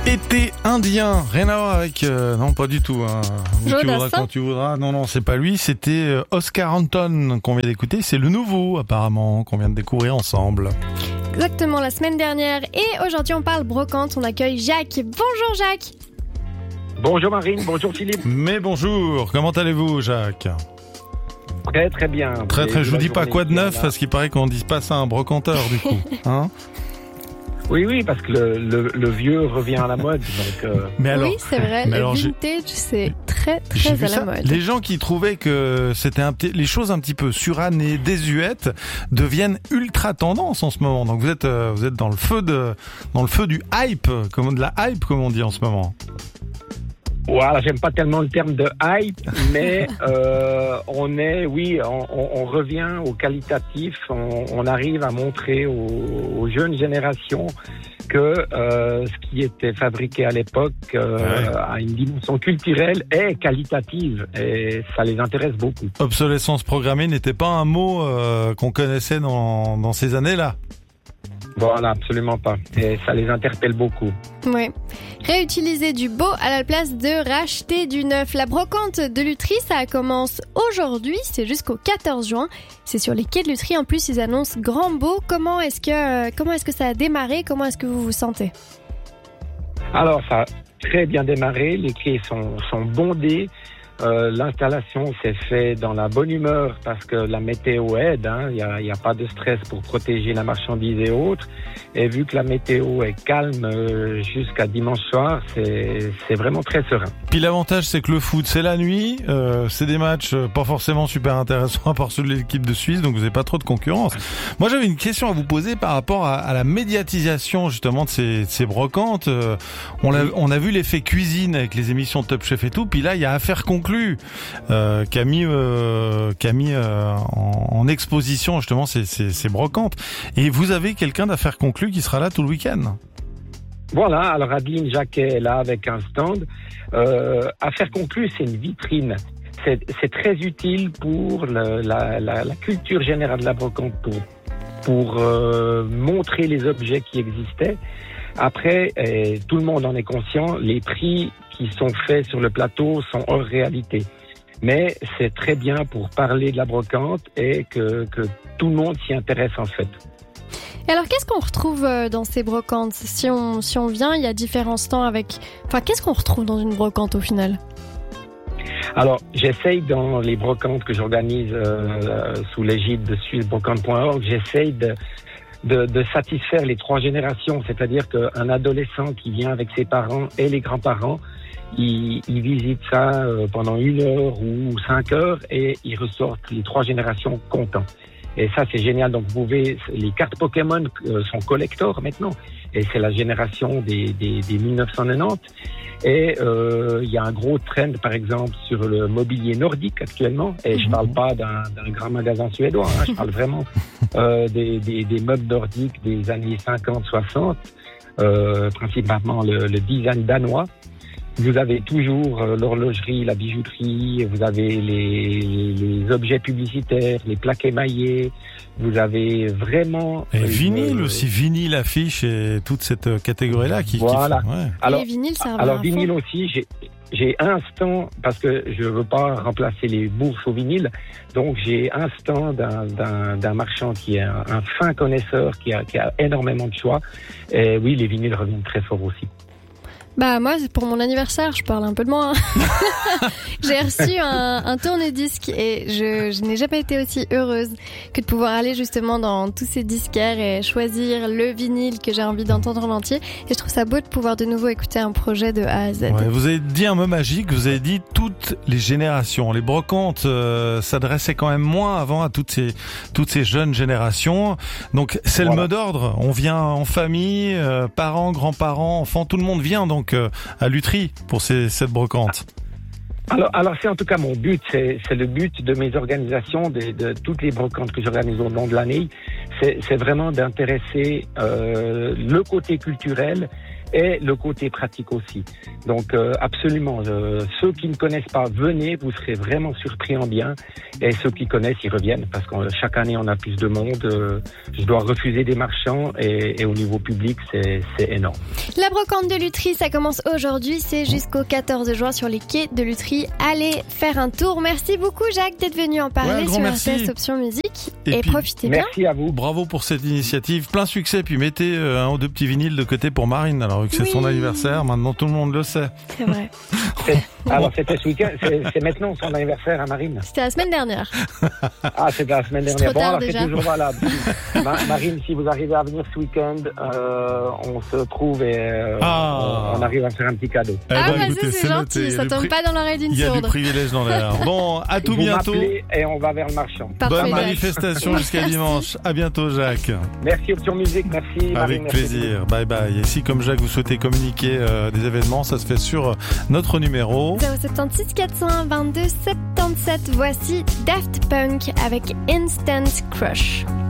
Été indien, rien à voir avec... non, pas du tout. Hein. Tu voudras quand tu voudras. Non, c'est pas lui. C'était Oscar Anton qu'on vient d'écouter. C'est le nouveau, apparemment, qu'on vient de découvrir ensemble. Exactement, la semaine dernière. Et aujourd'hui, on parle brocante. On accueille Jacques. Bonjour, Jacques. Bonjour Marine, bonjour Philippe. Mais bonjour, comment allez-vous, Jacques ? Très très bien. Très, je vous dis pas quoi de neuf, parce qu'il paraît qu'on ne dise pas ça à un brocanteur, du coup. Hein ? Oui, parce que le vieux revient à la mode. Donc, mais alors, oui, c'est vrai, le vintage, c'est très à la mode. Les gens qui trouvaient que c'était les choses un petit peu surannées, désuètes, deviennent ultra tendance en ce moment. Donc vous êtes dans le feu du hype, de la hype, comme on dit en ce moment. Voilà, j'aime pas tellement le terme de hype, mais on revient au qualitatif, on arrive à montrer aux jeunes générations que ce qui était fabriqué à l'époque a une dimension culturelle et qualitative, et ça les intéresse beaucoup. Obsolescence programmée n'était pas un mot qu'on connaissait dans ces années-là. Voilà, absolument pas. Et ça les interpelle beaucoup. Oui. Réutiliser du beau à la place de racheter du neuf. La brocante de Lutry, ça commence aujourd'hui. C'est jusqu'au 14 juin. C'est sur les quais de Lutry. En plus, ils annoncent grand beau. Comment est-ce que ça a démarré ? Comment est-ce que vous vous sentez ? Alors, ça a très bien démarré. Les quais sont bondés. L'installation s'est faite dans la bonne humeur parce que la météo aide, il y a pas de stress pour protéger la marchandise et autres. Et vu que la météo est calme jusqu'à dimanche soir, c'est vraiment très serein. Puis l'avantage, c'est que le foot, c'est la nuit, c'est des matchs pas forcément super intéressants à part ceux de l'équipe de Suisse, donc vous n'avez pas trop de concurrence. Moi, j'avais une question à vous poser par rapport à la médiatisation justement de ces brocantes. On a vu l'effet cuisine avec les émissions de Top Chef et tout, puis là, il y a Affaires conclues qui a mis en exposition justement ces brocantes. Et vous avez quelqu'un d'Affaires conclues qui sera là tout le week-end. Voilà, alors Adeline Jacquet est là avec un stand. Affaires conclues, c'est une vitrine. C'est très utile pour la culture générale de la brocante, pour montrer les objets qui existaient. Après, tout le monde en est conscient, les prix qui sont faits sur le plateau sont hors réalité. Mais c'est très bien pour parler de la brocante et que tout le monde s'y intéresse en fait. Et alors, qu'est-ce qu'on retrouve dans ces brocantes ? Si on vient, il y a différents stands avec... Enfin, qu'est-ce qu'on retrouve dans une brocante au final ? Alors, j'essaye dans les brocantes que j'organise sous l'égide de SwissBrocante.org, j'essaye de satisfaire les trois générations, c'est-à-dire qu'un adolescent qui vient avec ses parents et les grands-parents, il visite ça pendant 1 heure ou 5 heures et il ressort les trois générations contents. Et ça, c'est génial. Donc, les cartes Pokémon sont collector maintenant. Et c'est la génération des 1990. Et il y a un gros trend, par exemple, sur le mobilier nordique actuellement. Et je parle pas d'un grand magasin suédois. Je parle vraiment des meubles nordiques des années 50-60, principalement le design danois. Vous avez toujours l'horlogerie, la bijouterie, vous avez les objets publicitaires, les plaques émaillées, vous avez vraiment... Et vinyle aussi, vinyle, affiche et toute cette catégorie-là qui... Voilà. Ouais. Alors, les vinyles, ça revient alors vinyle aussi, j'ai un stand, parce que je veux pas remplacer les bourses au vinyle, donc j'ai un stand d'un marchand qui est un fin connaisseur, qui a énormément de choix. Et oui, les vinyles reviennent très fort aussi. Bah moi, pour mon anniversaire, je parle un peu de moi. J'ai reçu un tourne-disque et je n'ai jamais été aussi heureuse que de pouvoir aller justement dans tous ces disquaires et choisir le vinyle que j'ai envie d'entendre en entier. Et je trouve ça beau de pouvoir de nouveau écouter un projet de A à Z. Ouais, vous avez dit un mot magique, vous avez dit toutes les générations. Les brocantes s'adressaient quand même moins avant à toutes ces jeunes générations. Donc c'est le mot d'ordre. On vient en famille, parents, grands-parents, enfants, tout le monde vient donc à Lutry pour cette brocante. Alors c'est en tout cas mon but, c'est le but de mes organisations, de toutes les brocantes que j'organise au long de l'année, c'est vraiment d'intéresser le côté culturel et le côté pratique aussi. Donc absolument, ceux qui ne connaissent pas, venez, vous serez vraiment surpris en bien, et ceux qui connaissent, ils reviennent, parce que chaque année on a plus de monde. Je dois refuser des marchands, et au niveau public c'est énorme. La brocante de Lutry, ça commence aujourd'hui, c'est jusqu'au 14 juin sur les quais de Lutry. Allez faire un tour. Merci beaucoup Jacques d'être venu en parler sur RTS Option Musique, et profitez bien. Merci à vous. Bravo pour cette initiative, plein succès, puis mettez un ou deux petits vinyles de côté pour Marine, alors que c'est son anniversaire, maintenant tout le monde le sait. C'est vrai. Alors c'était ce week-end, c'est maintenant son anniversaire à Marine. C'était la semaine dernière. Ah, c'était la semaine dernière. Bon, alors c'est toujours valable. Marine, si vous arrivez à venir ce week-end, on se trouve et on arrive à faire un petit cadeau. Écoutez, c'est gentil, ça tombe pas dans l'oreille d'une sourde. Il y a du privilège dans l'air. Bon, à tout bientôt. Vous m'appelez et on va vers le marchand. Parfait, bonne Jacques. manifestation jusqu'à dimanche. À bientôt Jacques. Merci Option Musique, merci Marine. Avec plaisir, bye bye. Et si comme Jacques vous souhaitez communiquer des événements, ça se fait sur notre numéro 076 422 77. Voici Daft Punk avec Instant Crush.